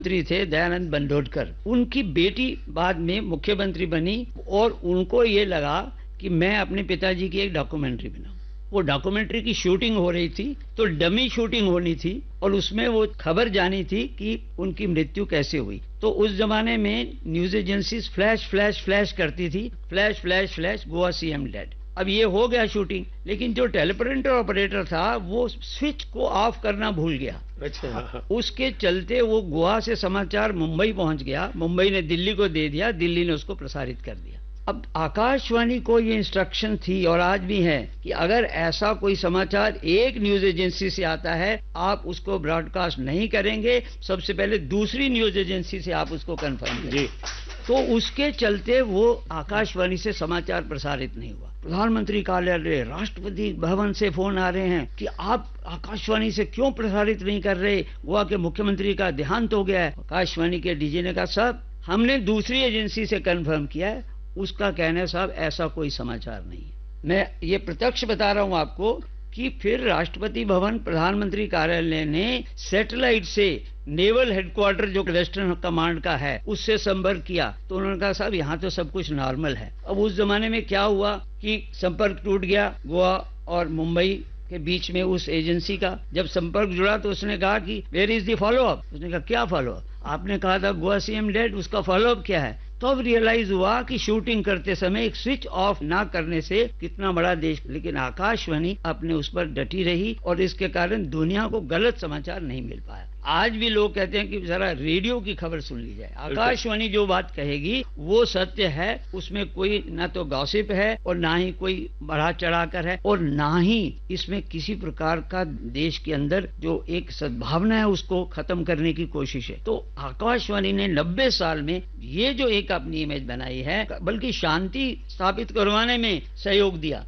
मंत्री थे दयानंद बंडोडकर, उनकी बेटी बाद में मुख्यमंत्री बनी और उनको ये लगा कि मैं अपने पिताजी की एक डॉक्यूमेंट्री बनाऊं। वो डॉक्यूमेंट्री की शूटिंग हो रही थी, तो डमी शूटिंग होनी थी और उसमें वो खबर जानी थी कि उनकी मृत्यु कैसे हुई। तो उस जमाने में news agencies flash flash flash करती थी, flash flash flash, Goa CM dead. अब ये हो गया शूटिंग, लेकिन जो टेलीप्रिंटर ऑपरेटर था वो स्विच को ऑफ करना भूल गया। अच्छा। उसके चलते वो गोवा से समाचार मुंबई पहुंच गया, मुंबई ने दिल्ली को दे दिया, दिल्ली ने उसको प्रसारित कर दिया। अब आकाशवाणी को ये इंस्ट्रक्शन थी और आज भी है कि अगर ऐसा कोई समाचार एक न्यूज एजेंसी से आता है, आप उसको ब्रॉडकास्ट नहीं करेंगे, सबसे पहले दूसरी न्यूज एजेंसी से आप उसको कंफर्म करें। तो उसके चलते वो आकाशवाणी से समाचार प्रसारित नहीं हुआ। प्रधानमंत्री कार्यालय, राष्ट्रपति भवन से फोन आ रहे हैं कि आप आकाशवाणी से क्यों प्रसारित नहीं कर रहे, गोवा के मुख्यमंत्री का देहांत हो गया है। आकाशवाणी के डीजी ने कहा साहब हमने दूसरी एजेंसी से कंफर्म किया है, उसका कहना है साहब ऐसा कोई समाचार नहीं है। मैं ये प्रत्यक्ष बता रहा हूं आपको कि फिर राष्ट्रपति भवन, प्रधानमंत्री कार्यालय ने सैटेलाइट से नेवल हेडक्वार्टर जो वेस्टर्न कमांड का है उससे संपर्क किया, तो उन्होंने कहा साहब यहाँ तो सब कुछ नॉर्मल है। अब उस जमाने में क्या हुआ कि संपर्क टूट गया गोवा और मुंबई के बीच में उस एजेंसी का। जब संपर्क जुड़ा तो उसने कहा कि where is the follow up. उसने कहा क्या फॉलो अप, आपने कहा था गोवा सीएम डेड, उसका फॉलो अप क्या है। तो अब रियलाइज हुआ कि शूटिंग करते समय एक स्विच ऑफ ना करने से कितना बड़ा देश, लेकिन आकाशवाणी अपने उस पर डटी रही और इसके कारण दुनिया को गलत समाचार नहीं मिल पाया। आज भी लोग कहते हैं कि जरा रेडियो की खबर सुन ली जाए, आकाशवाणी जो बात कहेगी वो सत्य है, उसमें कोई ना तो गॉसिप है और ना ही कोई बढ़ा चढ़ाकर है और ना ही इसमें किसी प्रकार का देश के अंदर जो एक सद्भावना है उसको खत्म करने की कोशिश है। तो आकाशवाणी ने 90 साल में ये जो एक अपनी इमेज बनाई है, बल्कि शांति स्थापित करवाने में सहयोग दिया।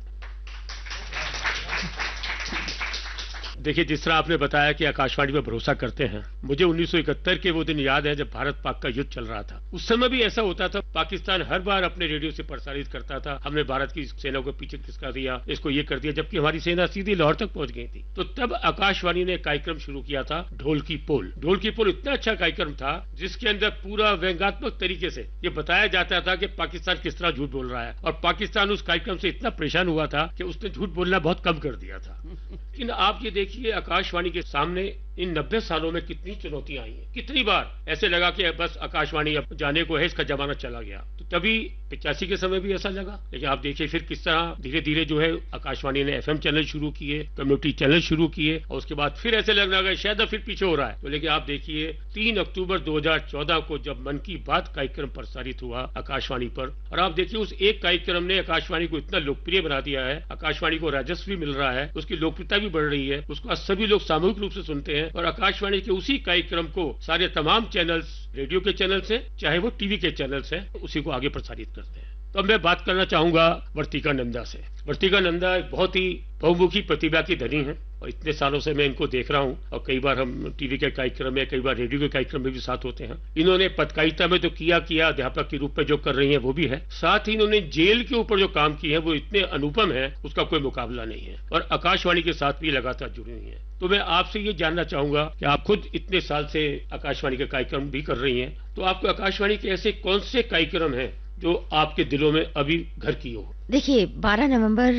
देखिए, जिस तरह आपने बताया कि आकाशवाणी पर भरोसा करते हैं, मुझे 1971 के वो दिन याद है जब भारत पाक का युद्ध चल रहा था। उस समय भी ऐसा होता था, पाकिस्तान हर बार अपने रेडियो से प्रसारित करता था हमने भारत की सेना को पीछे खिसका दिया, इसको ये कर दिया, जबकि हमारी सेना सीधी लाहौर तक पहुंच गई थी। तो तब आकाशवाणी ने कार्यक्रम शुरू किया था ढोल की पोल। ढोल की पोल इतना अच्छा कार्यक्रम था जिसके अंदर पूरा व्यंग्यात्मक तरीके से ये बताया जाता था कि पाकिस्तान किस तरह झूठ बोल रहा है, और पाकिस्तान उस कार्यक्रम से इतना परेशान हुआ था कि उसने झूठ बोलना बहुत कम कर दिया था। लेकिन आप ये देखिए, आकाशवाणी के सामने इन 90 सालों में कितनी चुनौतियां आई हैं। कितनी बार ऐसे लगा कि बस आकाशवाणी अब जाने को है, इसका जमाना चला गया। तो तभी 85 के समय भी ऐसा लगा, लेकिन आप देखिए फिर किस तरह धीरे धीरे जो है आकाशवाणी ने FM चैनल शुरू किए, कम्युनिटी चैनल शुरू किए, और उसके बाद फिर ऐसे लगने लगा शायद अब फिर पीछे हो रहा है। तो लेकिन आप देखिए 3 अक्टूबर 2014 को जब मन की बात कार्यक्रम प्रसारित हुआ आकाशवाणी पर, और आप देखिए उस एक कार्यक्रम ने आकाशवाणी को इतना लोकप्रिय बना दिया है, आकाशवाणी को राजस्व भी मिल रहा है, उसकी लोकप्रियता भी बढ़ रही है, उसको आज सभी लोग सामूहिक रूप से सुनते हैं, और आकाशवाणी के उसी कार्यक्रम को सारे तमाम चैनल्स, रेडियो के चैनल्स हैं चाहे वो टीवी के चैनल्स हैं, उसी को आगे प्रसारित करते हैं। तो अब मैं बात करना चाहूंगा वर्तिका नंदा से। वर्तिका नंदा एक बहुत ही बहुमुखी प्रतिभा की धनी है, और इतने सालों से मैं इनको देख रहा हूं, और कई बार हम टीवी के कार्यक्रम में, कई बार रेडियो के कार्यक्रम में भी साथ होते हैं। इन्होंने पत्रकारिता में तो किया अध्यापक के रूप में जो कर रही हैं वो भी है, साथ ही इन्होंने जेल के ऊपर जो काम किए हैं वो इतने अनुपम है, उसका कोई मुकाबला नहीं है, और आकाशवाणी के साथ भी लगातार जुड़ी हुई है। तो मैं आपसे ये जानना चाहूंगा कि आप खुद इतने साल से आकाशवाणी के कार्यक्रम भी कर रही हैं, तो आपको आकाशवाणी के ऐसे कौन से कार्यक्रम हैं जो आपके दिलों में अभी घर की हो? देखिए, 12 नवंबर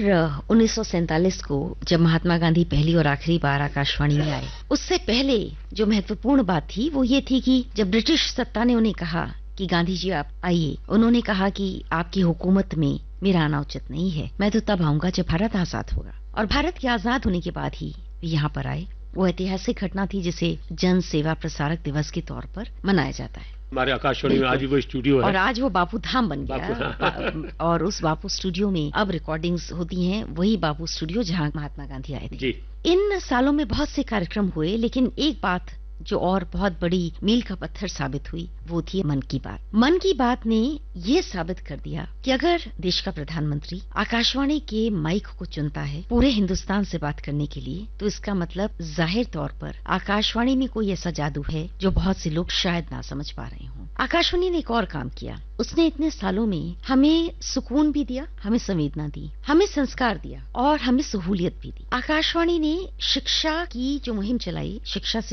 1947 को जब महात्मा गांधी पहली और आखिरी बार आकाशवाणी में आए, उससे पहले जो महत्वपूर्ण बात थी वो ये थी कि जब ब्रिटिश सत्ता ने उन्हें कहा कि गांधी जी आप आइए, उन्होंने कहा कि आपकी हुकूमत में मेरा आना उचित नहीं है, मैं तो तब आऊंगा जब भारत आजाद होगा। और भारत के आजाद होने के बाद ही यहाँ पर आए। वो ऐतिहासिक घटना थी जिसे जन सेवा प्रसारक दिवस के तौर पर मनाया जाता है। हमारे आकाशवाणी में आज भी वो स्टूडियो है, और आज वो बापू धाम बन गया और उस बापू स्टूडियो में अब रिकॉर्डिंग्स होती हैं, वही बापू स्टूडियो जहां महात्मा गांधी आए थे जी। इन सालों में बहुत से कार्यक्रम हुए, लेकिन एक बात जो और बहुत बड़ी मील का पत्थर साबित हुई वो थी मन की बात। मन की बात ने ये साबित कर दिया कि अगर देश का प्रधानमंत्री आकाशवाणी के माइक को चुनता है पूरे हिंदुस्तान से बात करने के लिए, तो इसका मतलब जाहिर तौर पर आकाशवाणी में कोई ऐसा जादू है जो बहुत से लोग शायद ना समझ पा रहे हों। आकाशवाणी ने एक और काम किया, उसने इतने सालों में हमें सुकून भी दिया, हमें संवेदना दी, हमें संस्कार दिया और हमें सहूलियत भी दी। आकाशवाणी ने शिक्षा की जो मुहिम चलाई, शिक्षा से जुड़े बहुत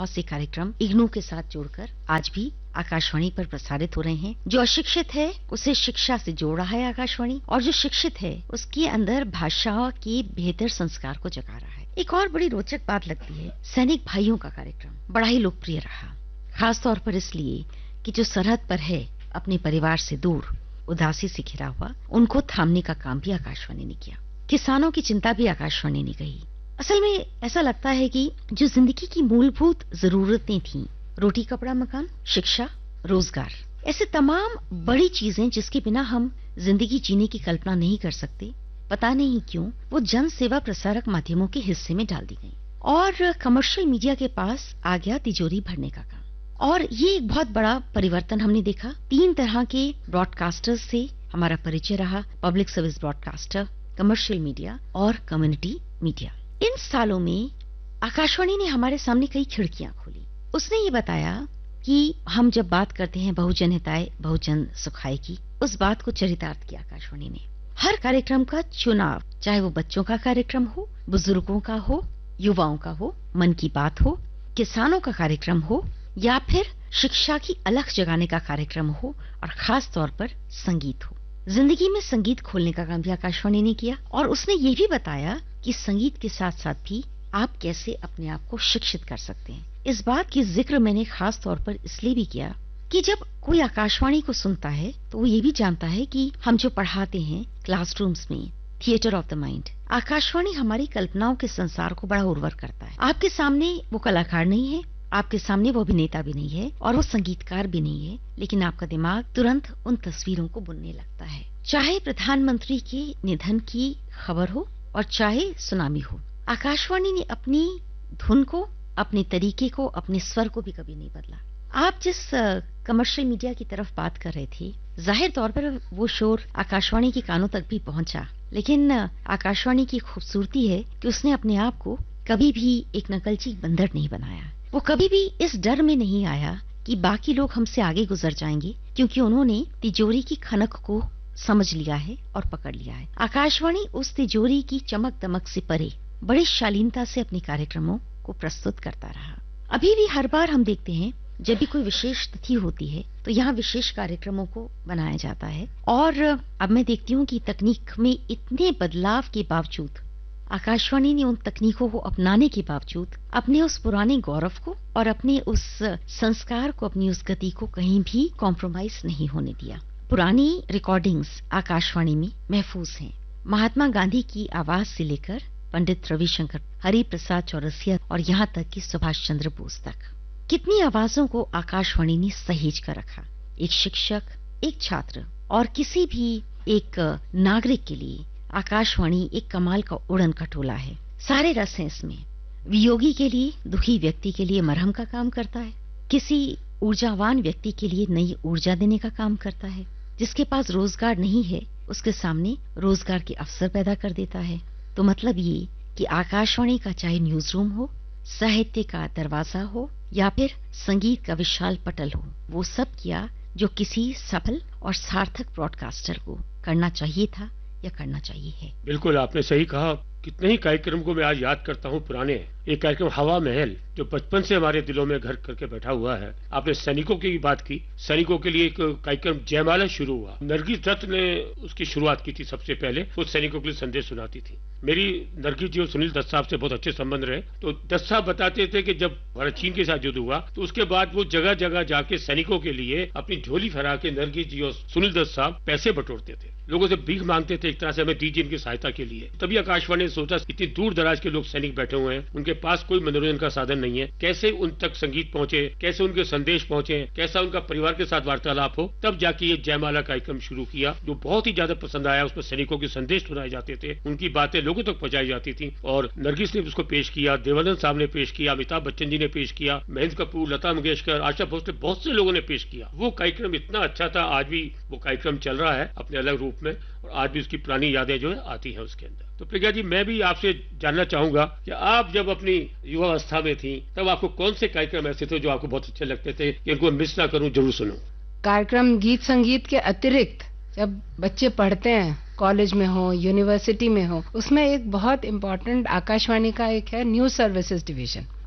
बहुत से कार्यक्रम इग्नू के साथ जोड़कर आज भी आकाशवाणी पर प्रसारित हो रहे हैं। जो अशिक्षित है उसे शिक्षा से जोड़ रहा है आकाशवाणी, और जो शिक्षित है उसके अंदर भाषा के बेहतर संस्कार को जगा रहा है। एक और बड़ी रोचक बात लगती है, सैनिक भाइयों का कार्यक्रम बड़ा ही लोकप्रिय रहा, खास तौर पर इसलिए कि जो सरहद पर है, अपने परिवार से दूर, उदासी से घिरा हुआ, उनको थामने का काम भी आकाशवाणी ने किया। किसानों की चिंता भी आकाशवाणी ने कही। असल में ऐसा लगता है कि जो जिंदगी की मूलभूत जरूरतें थीं, रोटी कपड़ा मकान, शिक्षा, रोजगार, ऐसे तमाम बड़ी चीजें जिसके बिना हम जिंदगी जीने की कल्पना नहीं कर सकते, पता नहीं क्यों वो जन सेवा प्रसारक माध्यमों के हिस्से में डाल दी गई और कमर्शियल मीडिया के पास आ गया तिजोरी भरने का काम। और ये एक बहुत बड़ा परिवर्तन हमने देखा। 3 तरह के ब्रॉडकास्टर्स से हमारा परिचय रहा, public service broadcaster, commercial media और कम्युनिटी मीडिया। इन सालों में आकाशवाणी ने हमारे सामने कई खिड़कियां खोली। उसने ये बताया कि हम जब बात करते हैं बहुजन हिताय बहुजन सुखाय की, उस बात को चरितार्थ किया आकाशवाणी ने। हर कार्यक्रम का चुनाव, चाहे वो बच्चों का कार्यक्रम हो, बुजुर्गों का हो, युवाओं का हो, मन की बात हो, किसानों का कार्यक्रम हो, या फिर शिक्षा की अलख जगाने का कार्यक्रम हो, और खास तौर पर संगीत हो। जिंदगी में संगीत खोलने का काम भी आकाशवाणी ने किया। और उसने ये भी बताया कि संगीत के साथ साथ भी आप कैसे अपने आप को शिक्षित कर सकते हैं। इस बात की जिक्र मैंने खास तौर पर इसलिए भी किया कि जब कोई आकाशवाणी को सुनता है तो वो ये भी जानता है कि हम जो पढ़ाते हैं क्लासरूम्स में, theatre of the mind, Akashvani हमारी कल्पनाओं के संसार को बड़ा उर्वर करता है। आपके सामने वो कलाकार नहीं है, आपके सामने वो अभिनेता भी नहीं है और वो संगीतकार भी नहीं है, लेकिन आपका दिमाग तुरंत उन तस्वीरों को बुनने लगता है। चाहे प्रधानमंत्री के निधन की खबर हो और चाहे सुनामी हो, आकाशवाणी ने अपनी धुन को, अपने तरीके को, अपने स्वर को भी कभी नहीं बदला। आप जिस कमर्शियल मीडिया की तरफ बात कर रहे थे, जाहिर तौर पर वो शोर आकाशवाणी के कानों तक भी पहुंचा, लेकिन आकाशवाणी की खूबसूरती है कि उसने अपने आप को कभी भी एक नकलची बंदर नहीं बनाया। वो कभी भी इस डर में नहीं आया कि बाकी लोग हमसे आगे गुजर जाएंगे, क्योंकि उन्होंने तिजोरी की खनक को समझ लिया है और पकड़ लिया है। आकाशवाणी उस तिजोरी की चमक दमक से परे बड़ी शालीनता से अपने कार्यक्रमों को प्रस्तुत करता रहा। अभी भी हर बार हम देखते हैं जब भी कोई विशेष तिथि होती है तो यहाँ विशेष कार्यक्रमों को बनाया जाता है। और अब मैं देखती हूँ कि तकनीक में इतने बदलाव के बावजूद आकाशवाणी ने उन तकनीकों को अपनाने के बावजूद अपने उस पुराने गौरव को और अपने उस संस्कार को, अपनी उस गति को कहीं भी कॉम्प्रोमाइज नहीं होने दिया। पुरानी रिकॉर्डिंग्स आकाशवाणी में महफूज हैं। महात्मा गांधी की आवाज से लेकर पंडित रविशंकर, हरि प्रसाद चौरसिया और यहाँ तक कि सुभाष चंद्र बोस तक, कितनी आवाजों को आकाशवाणी ने सहेज कर रखा। एक शिक्षक, एक छात्र और किसी भी एक नागरिक के लिए आकाशवाणी एक कमाल का उड़न खटोला है। सारे रस हैं इसमें। वियोगी के लिए, दुखी व्यक्ति के लिए मरहम का काम करता है, किसी ऊर्जावान व्यक्ति के लिए नई ऊर्जा देने का काम करता है, जिसके पास रोजगार नहीं है उसके सामने रोजगार के अवसर पैदा कर देता है। तो मतलब ये कि आकाशवाणी का चाहे न्यूज रूम हो, साहित्य का दरवाजा हो या फिर संगीत का विशाल पटल हो, वो सब किया जो किसी सफल और सार्थक ब्रॉडकास्टर को करना चाहिए था या करना चाहिए है। बिल्कुल आपने सही कहा। कितने ही कार्यक्रम को मैं आज याद करता हूँ पुराने। एक कार्यक्रम हवा महल जो बचपन से हमारे दिलों में घर करके बैठा हुआ है। आपने सैनिकों की बात की, सैनिकों के लिए एक कार्यक्रम जयमाला शुरू हुआ। नरगिस दत्त ने उसकी शुरुआत की थी सबसे पहले। वो सैनिकों के लिए संदेश सुनाती थी। मेरी नरगिस जी और सुनील दत्त साहब से बहुत अच्छे संबंध रहे। तो दत्त साहब बताते थे कि जब भारत चीन के साथ युद्ध हुआ तो उसके बाद वो जगह जगह जाके सैनिकों के लिए अपनी झोली फहरा के नरगिस जी और सुनील दत्त साहब पैसे बटोरते थे, लोगों से भीख मांगते थे, एक तरह से हमें दीजिए इनकी सहायता के लिए। तभी आकाशवाणी ने सोचा इतनी दूर दराज के लोग सैनिक बैठे हुए हैं, उनके पास कोई मनोरंजन का साधन नहीं है, कैसे उन तक संगीत पहुंचे, कैसे उनके संदेश पहुंचे, कैसा उनका परिवार के साथ वार्तालाप हो। तब जाके ये जयमाला कार्यक्रम शुरू किया जो बहुत ही ज्यादा पसंद आया। उसमें सैनिकों के संदेश सुनाए जाते थे, उनकी बातें लोगों तक पहुंचाई जाती थी। और नरगिस ने उसको पेश किया, देवानंद साहब ने पेश किया, अमिताभ बच्चन जी ने पेश किया, महेंद्र कपूर, लता मंगेशकर, आशा भोसले, बहुत से लोगों ने पेश किया। वो कार्यक्रम इतना अच्छा था। आज भी वो कार्यक्रम चल रहा है अपने अलग रूप में और आज भी उसकी पुरानी यादें जो है आती हैं उसके अंदर। तो प्रज्ञा जी, मैं भी आपसे जानना चाहूंगा कि आप जब अपनी युवावस्था में थी तब आपको कौन से कार्यक्रम ऐसे थे जो आपको बहुत अच्छे लगते थे कि इनको मिस ना करूं, जरूर सुनूं? कार्यक्रम गीत संगीत के अतिरिक्त जब बच्चे पढ़ते हैं, कॉलेज में हो, यूनिवर्सिटी में हो, उसमें एक बहुत इम्पोर्टेंट आकाशवाणी का एक है न्यूज सर्विसेज डिवीजन।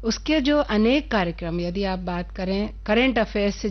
उसके जो अनेक कार्यक्रम, यदि आप बात करें करंट अफेयर्स से